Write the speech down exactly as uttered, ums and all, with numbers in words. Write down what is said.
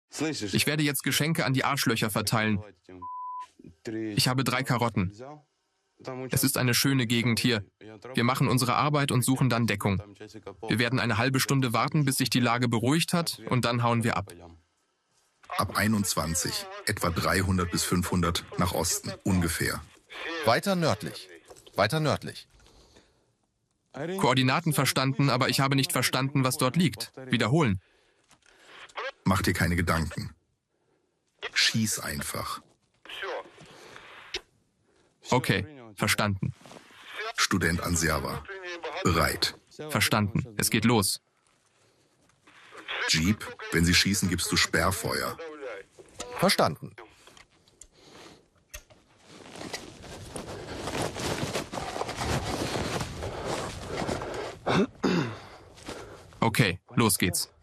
Ich werde jetzt Geschenke an die Arschlöcher verteilen. Ich habe drei Karotten. Es ist eine schöne Gegend hier. Wir machen unsere Arbeit und suchen dann Deckung. Wir werden eine halbe Stunde warten, bis sich die Lage beruhigt hat, und dann hauen wir ab. Ab einundzwanzig, etwa dreihundert bis fünfhundert nach Osten, ungefähr. Weiter nördlich. Weiter nördlich. Koordinaten verstanden, aber ich habe nicht verstanden, was dort liegt. Wiederholen. Mach dir keine Gedanken. Schieß einfach. Okay, verstanden. Student Anserva. Bereit. Verstanden. Es geht los. Jeep, wenn sie schießen, gibst du Sperrfeuer. Verstanden. Okay, los geht's.